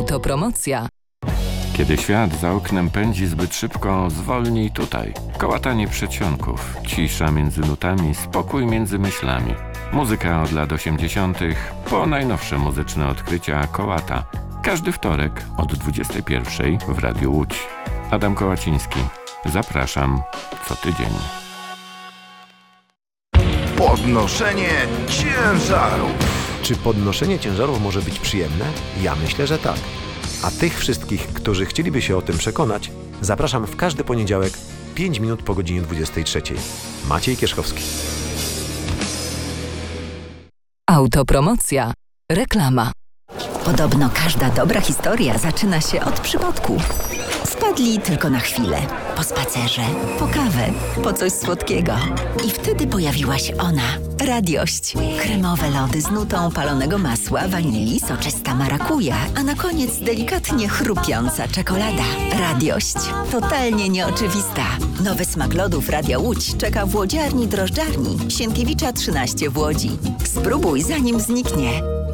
Autopromocja. Kiedy świat za oknem pędzi zbyt szybko, zwolnij tutaj. Kołatanie przedsionków, cisza między nutami, spokój między myślami. Muzyka od lat 80. po najnowsze muzyczne odkrycia Kołata. Każdy wtorek od 21 w Radiu Łódź. Adam Kołaciński. Zapraszam co tydzień. Podnoszenie ciężarów. Czy podnoszenie ciężarów może być przyjemne? Ja myślę, że tak. A tych wszystkich, którzy chcieliby się o tym przekonać, zapraszam w każdy poniedziałek 5 minut po godzinie 23. Maciej Kierzchowski. Autopromocja. Reklama. Podobno każda dobra historia zaczyna się od przypadku. Wpadli tylko na chwilę. Po spacerze, po kawę, po coś słodkiego. I wtedy pojawiła się ona. Radiość. Kremowe lody z nutą palonego masła, wanilii, soczysta marakuja, a na koniec delikatnie chrupiąca czekolada. Radiość. Totalnie nieoczywista. Nowy smak lodów Radia Łódź czeka w łodziarni drożdżarni Sienkiewicza 13 w Łodzi. Spróbuj zanim zniknie.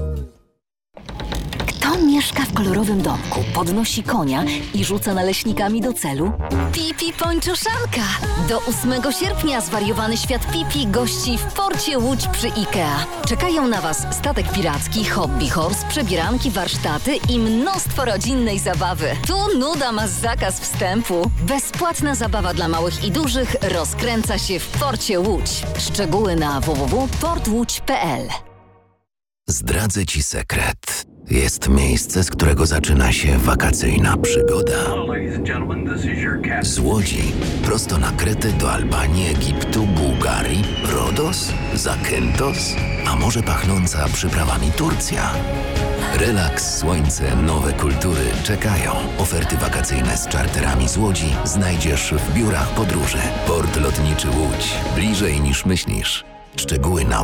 Kto mieszka w kolorowym domku, podnosi konia i rzuca naleśnikami do celu? Pipi Pończoszanka! Do 8 sierpnia zwariowany świat Pipi gości w porcie Łódź przy IKEA. Czekają na Was statek piracki, hobby horse, przebieranki, warsztaty i mnóstwo rodzinnej zabawy. Tu nuda ma zakaz wstępu. Bezpłatna zabawa dla małych i dużych rozkręca się w porcie Łódź. Szczegóły na www.portłódź.pl. Zdradzę Ci sekret. Jest miejsce, z którego zaczyna się wakacyjna przygoda. Z Łodzi prosto na Kretę do Albanii, Egiptu, Bułgarii, Rodos, Zakynthos, a może pachnąca przyprawami Turcja. Relaks, słońce, nowe kultury czekają. Oferty wakacyjne z czarterami z Łodzi znajdziesz w biurach podróży. Port Lotniczy Łódź. Bliżej niż myślisz. Szczegóły na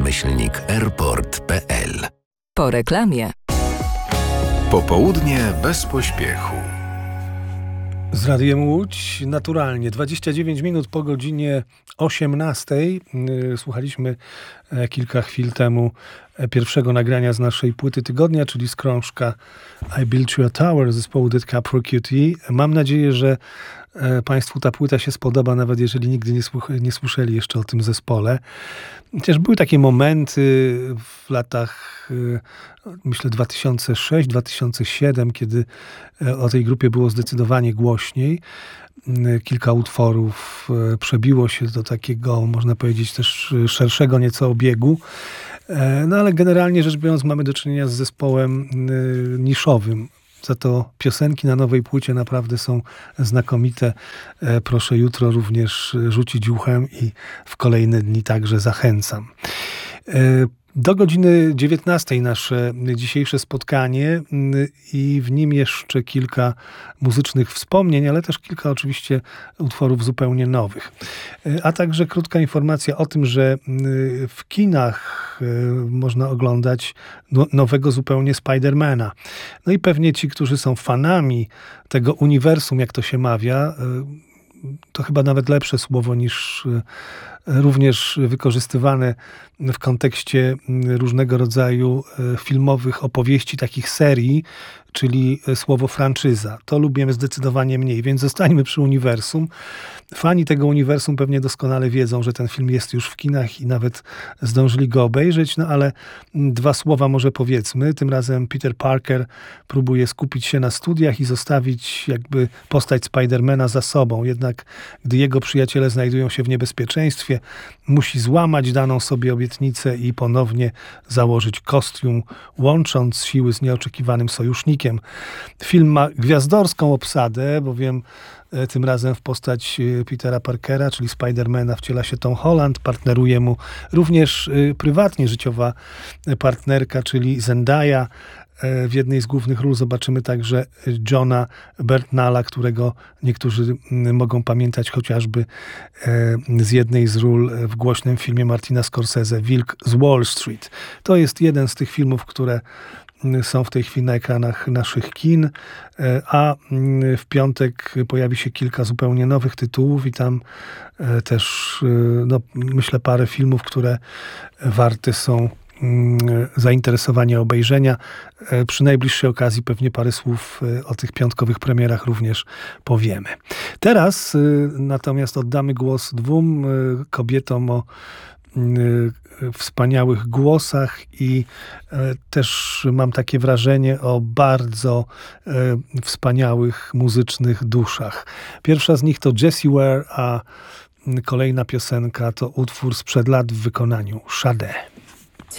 łódź-airport.pl. Po reklamie. Popołudnie bez pośpiechu. Z Radiem Łódź naturalnie 29 minut po godzinie 18. Słuchaliśmy kilka chwil temu pierwszego nagrania z naszej płyty tygodnia, czyli z krążka I Built You a Tower zespołu Dead Cap for QT. Mam nadzieję, że Państwu ta płyta się spodoba, nawet jeżeli nigdy nie słyszeli jeszcze o tym zespole. Chociaż były takie momenty w latach, myślę 2006-2007, kiedy o tej grupie było zdecydowanie głośniej. Kilka utworów przebiło się do takiego, można powiedzieć, też szerszego nieco obiegu. No ale generalnie rzecz biorąc mamy do czynienia z zespołem niszowym. Za to piosenki na nowej płycie naprawdę są znakomite. Proszę jutro również rzucić uchem i w kolejne dni także zachęcam. Do godziny 19 nasze dzisiejsze spotkanie i w nim jeszcze kilka muzycznych wspomnień, ale też kilka oczywiście utworów zupełnie nowych. A także krótka informacja o tym, że w kinach można oglądać nowego zupełnie Spidermana. No i pewnie ci, którzy są fanami tego uniwersum, jak to się mawia, to chyba nawet lepsze słowo niż również wykorzystywane w kontekście różnego rodzaju filmowych opowieści, takich serii, czyli słowo franczyza. To lubimy zdecydowanie mniej, więc zostańmy przy uniwersum. Fani tego uniwersum pewnie doskonale wiedzą, że ten film jest już w kinach i nawet zdążyli go obejrzeć, no ale dwa słowa może powiedzmy. Tym razem Peter Parker próbuje skupić się na studiach i zostawić jakby postać Spidermana za sobą. Jednak gdy jego przyjaciele znajdują się w niebezpieczeństwie, musi złamać daną sobie obietnicę i ponownie założyć kostium, łącząc siły z nieoczekiwanym sojusznikiem. Film ma gwiazdorską obsadę, bowiem tym razem w postać Petera Parkera, czyli Spidermana, wciela się Tom Holland. Partneruje mu również prywatnie życiowa partnerka, czyli Zendaya. W jednej z głównych ról zobaczymy także Johna Bertnalla, którego niektórzy mogą pamiętać chociażby z jednej z ról w głośnym filmie Martina Scorsese Wilk z Wall Street. To jest jeden z tych filmów, które są w tej chwili na ekranach naszych kin, a w piątek pojawi się kilka zupełnie nowych tytułów i tam też, no, myślę, parę filmów, które warte są zainteresowania, obejrzenia. Przy najbliższej okazji pewnie parę słów o tych piątkowych premierach również powiemy. Teraz natomiast oddamy głos dwóm kobietom o wspaniałych głosach i też mam takie wrażenie o bardzo wspaniałych muzycznych duszach. Pierwsza z nich to Jessie Ware, a kolejna piosenka to utwór sprzed lat w wykonaniu Sade.